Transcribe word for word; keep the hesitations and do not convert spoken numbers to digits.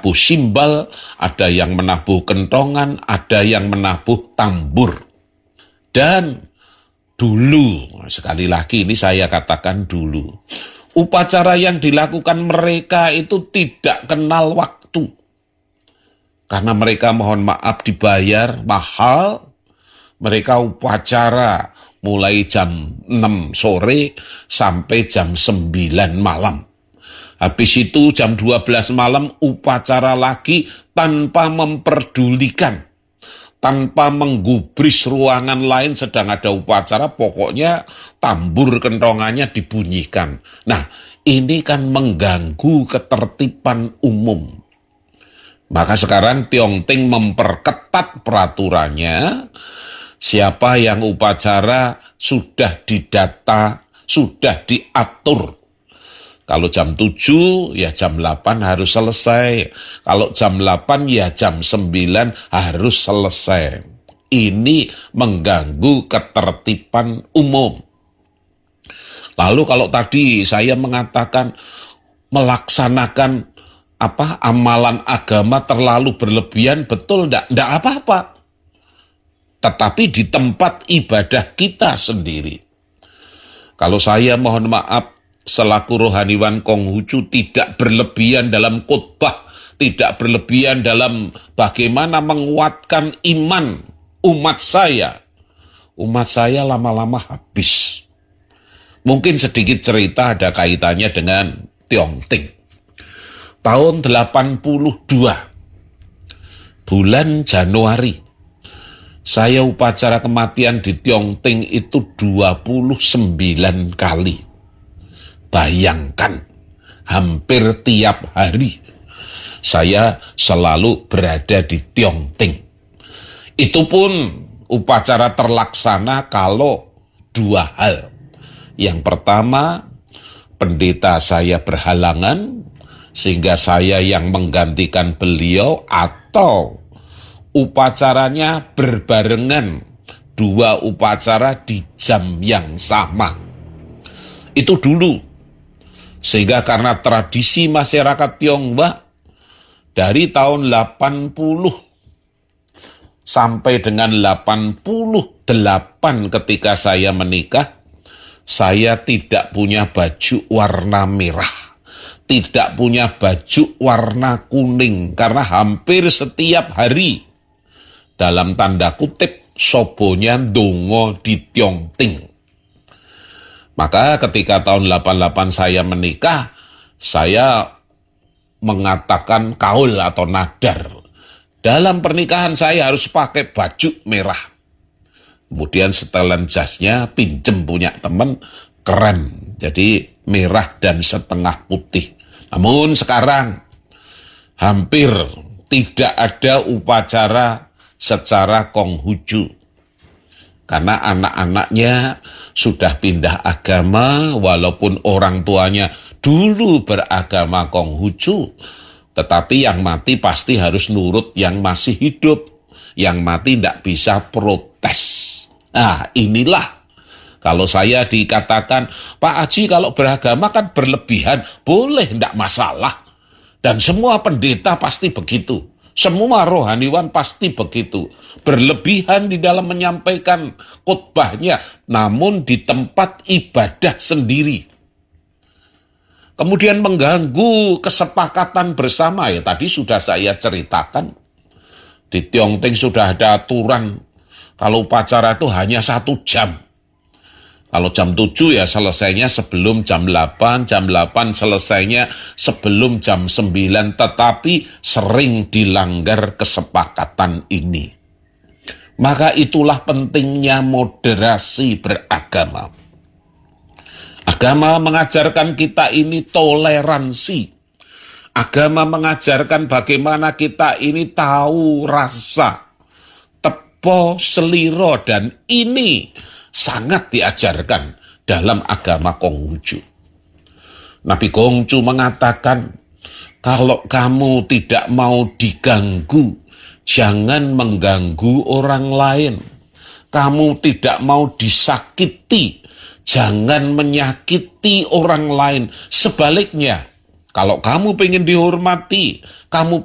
menabuh simbal, ada yang menabuh kentongan, ada yang menabuh tambur. Dan dulu, sekali lagi ini saya katakan dulu, upacara yang dilakukan mereka itu tidak kenal waktu. Karena mereka mohon maaf dibayar mahal, mereka upacara mulai jam enam sore sampai jam sembilan malam. Habis itu jam dua belas malam upacara lagi tanpa memperdulikan, tanpa menggubris ruangan lain sedang ada upacara, pokoknya tambur kentongannya dibunyikan. Nah, ini kan mengganggu ketertiban umum. Maka sekarang Tiongting memperketat peraturannya, siapa yang upacara sudah didata, sudah diatur. Kalau jam tujuh, ya jam delapan harus selesai. Kalau jam delapan, ya jam sembilan harus selesai. Ini mengganggu ketertiban umum. Lalu kalau tadi saya mengatakan melaksanakan apa amalan agama terlalu berlebihan, betul enggak? Enggak apa-apa. Tetapi di tempat ibadah kita sendiri. Kalau saya mohon maaf, selaku rohaniwan Konghucu tidak berlebihan dalam khotbah, tidak berlebihan dalam bagaimana menguatkan iman umat saya. Umat saya lama-lama habis. Mungkin sedikit cerita ada kaitannya dengan Tiongting. Tahun delapan puluh dua, bulan Januari, saya upacara kematian di Tiongting itu dua puluh sembilan kali. Bayangkan, hampir tiap hari saya selalu berada di Tiongting. Itu pun upacara terlaksana kalau dua hal. Yang pertama, pendeta saya berhalangan, sehingga saya yang menggantikan beliau, atau upacaranya berbarengan, dua upacara di jam yang sama. Itu dulu. Sehingga karena tradisi masyarakat Tionghoa dari tahun delapan puluh sampai dengan delapan puluh delapan ketika saya menikah, saya tidak punya baju warna merah, tidak punya baju warna kuning, karena hampir setiap hari dalam tanda kutip sobonya ndonga di Tiongting. Maka ketika tahun delapan puluh delapan saya menikah, saya mengatakan kaul atau nadar. Dalam pernikahan saya harus pakai baju merah. Kemudian setelan jasnya pinjem punya teman, keren. Jadi merah dan setengah putih. Namun sekarang hampir tidak ada upacara secara Konghucu. Karena anak-anaknya sudah pindah agama, walaupun orang tuanya dulu beragama Konghucu, tetapi yang mati pasti harus nurut yang masih hidup. Yang mati tidak bisa protes. Nah, inilah. Kalau saya dikatakan, Pak Haji kalau beragama kan berlebihan, boleh, tidak masalah. Dan semua pendeta pasti begitu. Semua rohaniwan pasti begitu. Berlebihan di dalam menyampaikan khotbahnya, namun di tempat ibadah sendiri. Kemudian mengganggu kesepakatan bersama, ya tadi sudah saya ceritakan. Di Tiongting sudah ada aturan, kalau upacara itu hanya satu jam. Kalau jam tujuh ya selesainya sebelum jam delapan, jam delapan selesainya sebelum jam sembilan, tetapi sering dilanggar kesepakatan ini. Maka itulah pentingnya moderasi beragama. Agama mengajarkan kita ini toleransi. Agama mengajarkan bagaimana kita ini tahu rasa, tepo, seliro, dan ini sangat diajarkan dalam agama Konghucu. Nabi Konghucu mengatakan, kalau kamu tidak mau diganggu, jangan mengganggu orang lain. Kamu tidak mau disakiti, jangan menyakiti orang lain. Sebaliknya, kalau kamu pengen dihormati, kamu